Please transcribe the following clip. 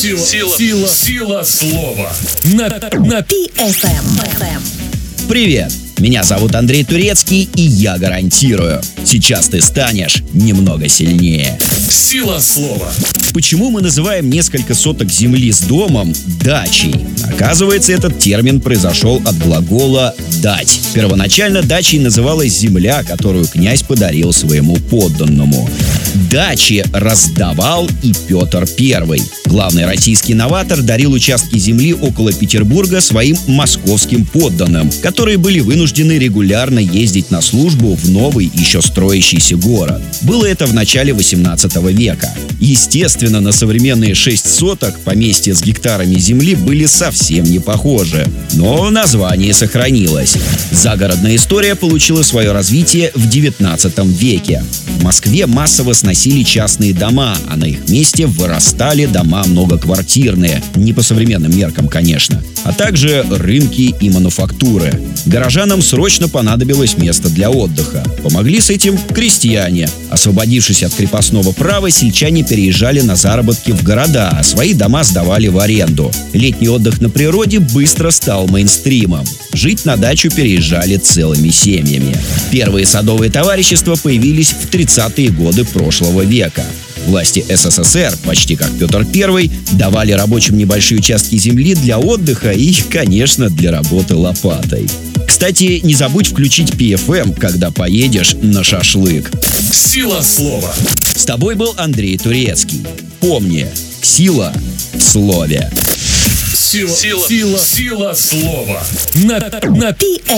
Сила слова. На PFM. Привет! Меня зовут Андрей Турецкий, и я гарантирую, сейчас ты станешь немного сильнее. Сила слова. Почему мы называем несколько соток земли с домом дачей? Оказывается, этот термин произошел от глагола «дать». Первоначально дачей называлась земля, которую князь подарил своему подданному. Дачи раздавал и Петр I. Главный российский новатор дарил участки земли около Петербурга своим московским подданным, которые были вынуждены регулярно ездить на службу в новый, еще строящийся город. Было это в начале 18 века. Естественно, на современные 6 соток поместья с гектарами земли были совсем не похожи. Но название сохранилось. Загородная история получила свое развитие в 19 веке. В Москве массово сносили частные дома, а на их месте вырастали дома многоквартирные. Не по современным меркам, конечно. А также рынки и мануфактуры. Горожанам срочно понадобилось место для отдыха. Помогли с этим крестьяне. Освободившись от крепостного права, сельчане переезжали на заработки в города, а свои дома сдавали в аренду. Летний отдых на природе быстро стал мейнстримом. Жить на дачу переезжали целыми семьями. Первые садовые товарищества появились в 30-е годы прошлого века. Власти СССР, почти как Петр I, давали рабочим небольшие участки земли для отдыха и, конечно, для работы лопатой. Кстати, не забудь включить PFM, когда поедешь на шашлык. Сила слова. С тобой был Андрей Турецкий. Помни, сила в слове. Сила слова. На